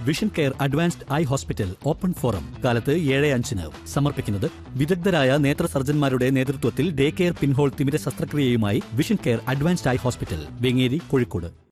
Vision care advanced eye hospital open forum കാലത്ത് 7:05 സമർപ്പിക്കുന്നത് വിദഗ്ധരായ നേത്ര സർജന്മാരുടെ നേതൃത്വത്തിൽ ഡേ കെയർ പിൻഹോൾ തിമിര ശസ്ത്രക്രിയയുമായി vision care advanced eye hospital Vengeri, Kozhikode.